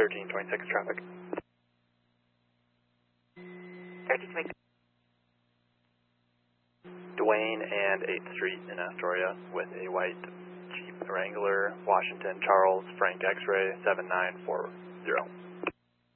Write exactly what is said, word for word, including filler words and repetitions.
thirteen twenty-six traffic. thirteen twenty-six. Dwayne and eighth Street in Astoria with a white Jeep Wrangler, Washington, Charles, Frank X-ray, seven nine four zero.